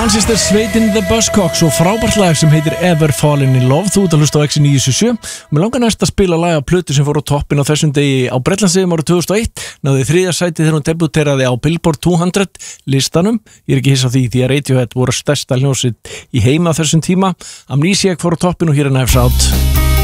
Manchester sveitin The Buzzcocks og frábært lag sem heitir Ever Fallen in Love. Þú ert að hlusta á X977. Mér langar næst að spila lag af plötu sem fór á toppinn á þessum degi á Bretlandseyjum árið 2001. Náði þriðja sæti þegar hún debuteraði á Billboard 200 listanum. Ég er ekki hissa á því að Radiohead voru stærsta hljómsveit í heima á þessum tíma. Amnesiac fór á toppinn og hér er Knives Out.